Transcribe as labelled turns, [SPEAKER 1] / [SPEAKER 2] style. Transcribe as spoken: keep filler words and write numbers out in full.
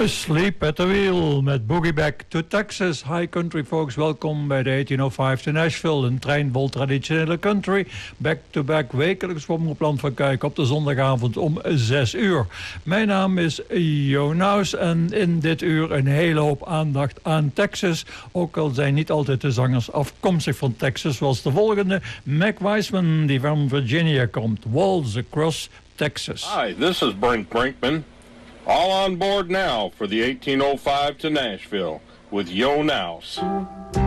[SPEAKER 1] Asleep at the Wheel met Boogie Back to Texas. Hi country folks, welkom bij de achttien oh vijf te Nashville. Een trein vol traditionele country. Back-to-back wekelijks voor Omroep van Kuik op de zondagavond om zes uur. Mijn naam is Jonaus en in dit uur een hele hoop aandacht aan Texas. Ook al zijn niet altijd de zangers afkomstig van Texas, zoals de volgende. Mac Wiseman, die van Virginia komt. Walls Across Texas.
[SPEAKER 2] Hi, this is Brent Brinkman. All on board now for the eighteen oh five to Nashville with Yo Nouse.